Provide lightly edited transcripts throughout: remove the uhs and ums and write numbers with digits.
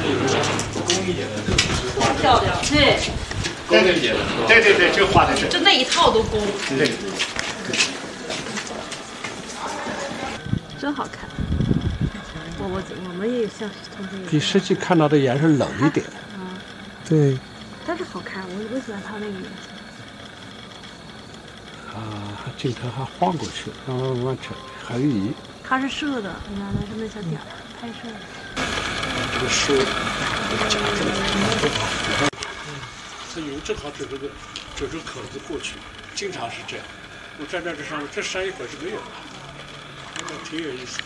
太漂亮，对。 对，就画的是。 就那一套都工。 对。 真好看。我们也像同学。 比实际看到的颜色冷一点。 啊。 对。 但是好看，我喜欢它那个颜色。 镜头还晃过去，慢慢扯，横移。 它是射的，你看它是那小点儿拍摄的。 这个树，这个夹住了，这云正好指这个口子过去，经常是这样。我站在这上面，这山一会儿是没有的，挺有意思。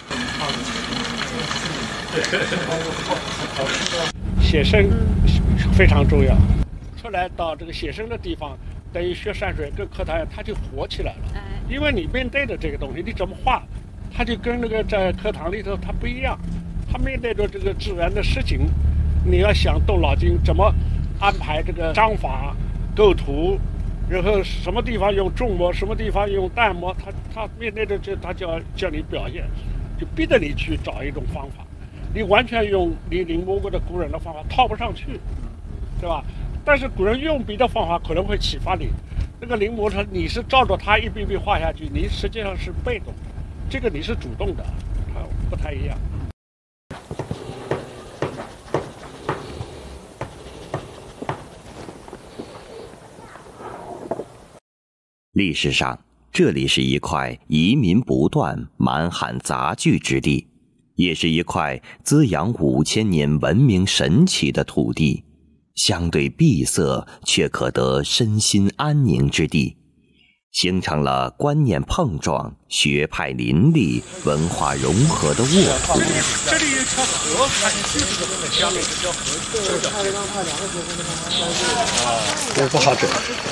写生非常重要，出来到这个写生的地方。等于学山水跟课堂它就活起来了，因为你面对的这个东西，你怎么画，它就跟那个在课堂里头它不一样。它面对着这个自然的事情，你要想动脑筋怎么安排这个章法、构图，然后什么地方用重墨，什么地方用淡墨，它面对着这，它就要叫你表现，就逼着你去找一种方法。你完全用你临摹过的古人的方法套不上去，对吧？但是古人用笔的方法可能会启发你，那个临摹它你是照着它一笔笔画下去，你实际上是被动的，这个你是主动的，它不太一样。 历史上，这里是一块移民不断、满汉杂聚之地，也是一块滋养5000年文明神奇的土地。相对闭塞却可得身心安宁之地，形成了观念碰撞、学派林立、文化融合的沃土。 这里有一条河，它就是这个下面这条河，这不好整。